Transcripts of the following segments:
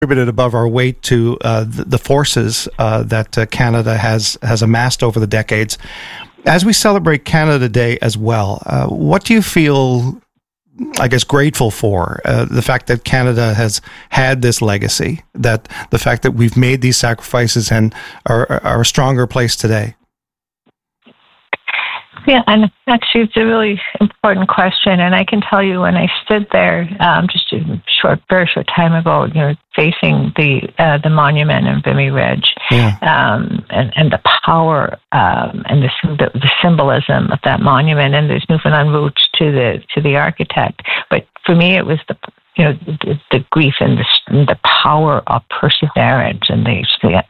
contributed above our weight to the forces that Canada has amassed over the decades. As we celebrate Canada Day as well, what do you feel, I guess, grateful for? The fact that Canada has had this legacy, that the fact that we've made these sacrifices and are a stronger place today? Yeah, and actually it's a really important question. And I can tell you when I stood there just a very short time ago, facing the monument in Vimy Ridge, and the power and the symbolism of that monument, and there's Newfoundland roots to the architect. But for me, it was the grief and the power of perseverance and the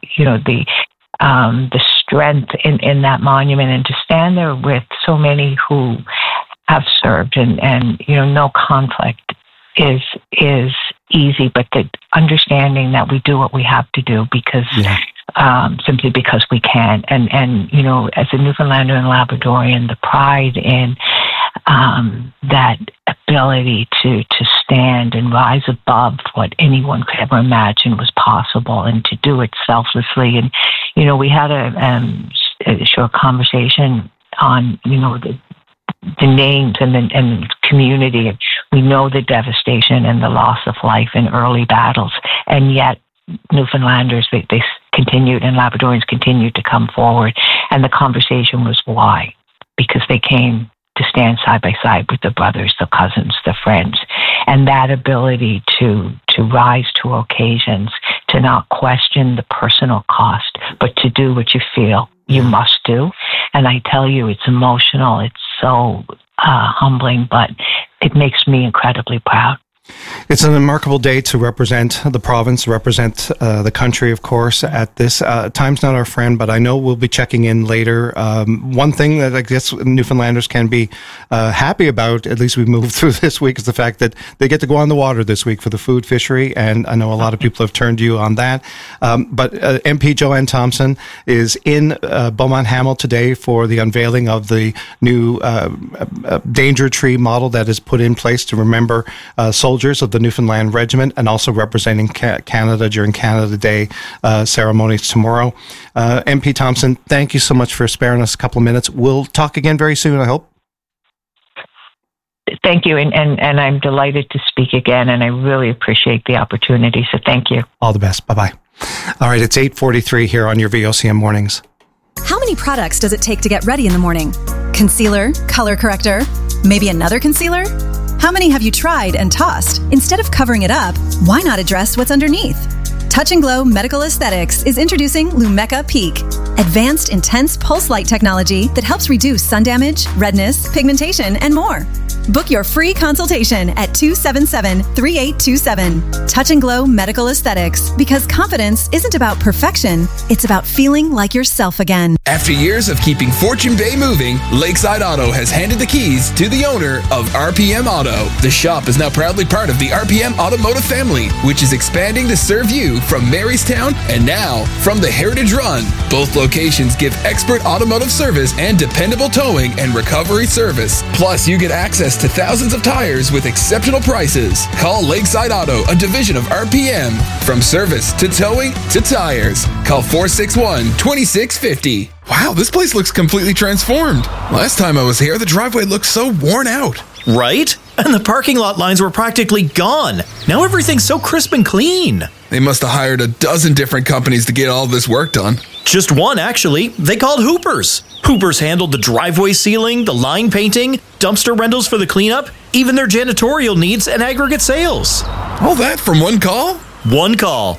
strength in that monument, and to stand there with so many who have served, and no conflict is easy, but the understanding that we do what we have to do because simply because we can, and as a Newfoundlander and Labradorian, the pride in that ability to stand and rise above what anyone could ever imagine was possible, and to do it selflessly. And we had a short conversation on the names and the community. We know the devastation and the loss of life in early battles, and yet Newfoundlanders they continued, and Labradorians continued to come forward. And the conversation was why? Because they came to stand side by side with the brothers, the cousins, the friends, and that ability to rise to occasions, to not question the personal cost, but to do what you feel you must do. And I tell you, it's emotional. It's so humbling, but it makes me incredibly proud. It's a remarkable day to represent the province, represent the country, of course, at this. Time's not our friend, but I know we'll be checking in later. One thing that I guess Newfoundlanders can be happy about, at least we moved through this week, is the fact that they get to go on the water this week for the food fishery, and I know a lot of people have turned to you on that. But MP Jo-Ann Thompson is in Beaumont Hamel today for the unveiling of the new danger tree model that is put in place to remember soldiers of the Newfoundland Regiment, and also representing Canada during Canada Day ceremonies tomorrow. MP Thompson, thank you so much for sparing us a couple of minutes. We'll talk again very soon, I hope. Thank you, and I'm delighted to speak again, and I really appreciate the opportunity, so thank you. All the best. Bye-bye. All right, it's 8:43 here on your VOCM Mornings. How many products does it take to get ready in the morning? Concealer, color corrector, maybe another concealer? How many have you tried and tossed? Instead of covering it up, why not address what's underneath? Touch and Glow Medical Aesthetics is introducing Lumecca Peak, advanced intense pulse light technology that helps reduce sun damage, redness, pigmentation, and more. Book your free consultation at 277-3827. Touch and Glow Medical Aesthetics, because confidence isn't about perfection, it's about feeling like yourself again. After years of keeping Fortune Bay moving, Lakeside Auto has handed the keys to the owner of RPM Auto. The shop is now proudly part of the RPM Automotive family, which is expanding to serve you from Marystown and now from the Heritage Run. Both locations give expert automotive service and dependable towing and recovery service. Plus, you get access to thousands of tires with exceptional prices. Call Lakeside Auto, a division of RPM. From service to towing to tires. Call 461-2650. Wow, this place looks completely transformed. Last time I was here, the driveway looked so worn out. Right? And the parking lot lines were practically gone. Now everything's so crisp and clean. They must have hired a dozen different companies to get all this work done. Just one, actually. They called Hoopers. Hoopers handled the driveway sealing, the line painting, dumpster rentals for the cleanup, even their janitorial needs and aggregate sales. All that from one call? One call.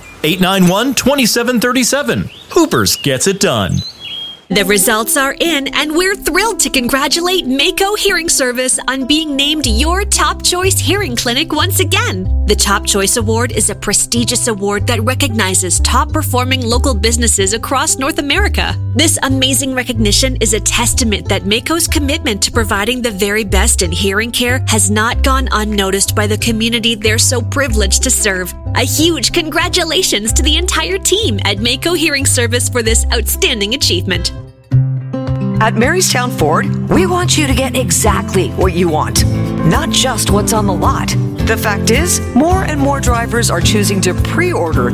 891-2737. Hoopers gets it done. The results are in, and we're thrilled to congratulate Mako Hearing Service on being named your Top Choice Hearing Clinic once again. The Top Choice Award is a prestigious award that recognizes top-performing local businesses across North America. This amazing recognition is a testament that Mako's commitment to providing the very best in hearing care has not gone unnoticed by the community they're so privileged to serve. A huge congratulations to the entire team at Mako Hearing Service for this outstanding achievement. At Marystown Ford, we want you to get exactly what you want. not just what's on the lot. The fact is, more and more drivers are choosing to pre-order